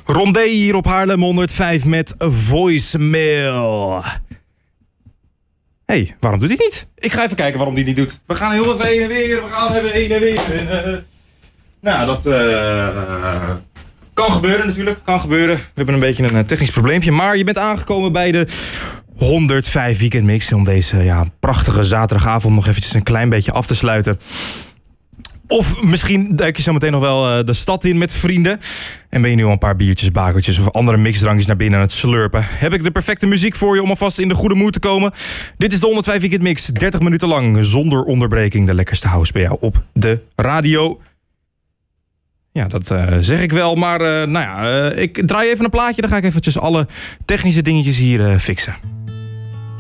Rondé hier op Haarlem 105 met voicemail. Hé, waarom doet hij niet? Ik ga even kijken waarom hij niet doet. We gaan heel even heen en weer. We gaan even heen en weer. Nou, dat kan gebeuren natuurlijk. Kan gebeuren. We hebben een beetje een technisch probleempje. Maar je bent aangekomen bij de 105 Weekend Mix. Om deze prachtige zaterdagavond nog eventjes een klein beetje af te sluiten. Of misschien duik je zo meteen nog wel de stad in met vrienden. En ben je nu al een paar biertjes, bakeltjes of andere mixdrankjes naar binnen aan het slurpen. Heb ik de perfecte muziek voor je om alvast in de goede moed te komen. Dit is de 105 Weekend Mix. 30 minuten lang, zonder onderbreking. De lekkerste house bij jou op de radio. Ja, dat zeg ik wel. Maar ik draai even een plaatje. Dan ga ik eventjes alle technische dingetjes hier fixen.